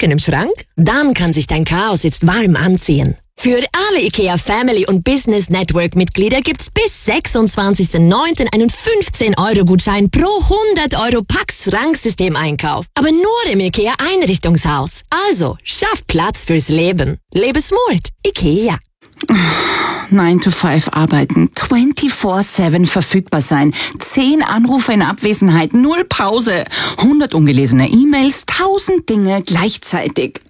Ecken im Schrank? Dann kann sich dein Chaos jetzt warm anziehen. Für alle IKEA Family und Business Network Mitglieder gibt's bis 26.09. einen 15-Euro-Gutschein pro 100 Euro Pax-Schranksystem-Einkauf. Aber nur im IKEA Einrichtungshaus. Also, schaff Platz fürs Leben. Lebe smart. IKEA. 9 to 5 arbeiten, 24/7 verfügbar sein, 10 Anrufe in Abwesenheit, 0 Pause, 100 ungelesene E-Mails, 1000 Dinge gleichzeitig.